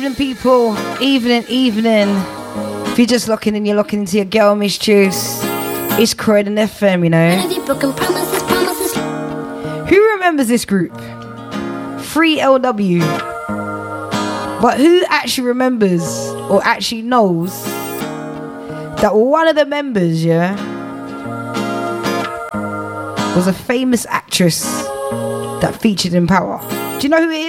Evening, people. Evening. If you're just looking in, you're looking into your girl, Miss Juice. It's Croydon FM, you know. Who remembers this group? 3LW. But who actually remembers or actually knows that one of the members, yeah, was a famous actress that featured in Power? Do you know who it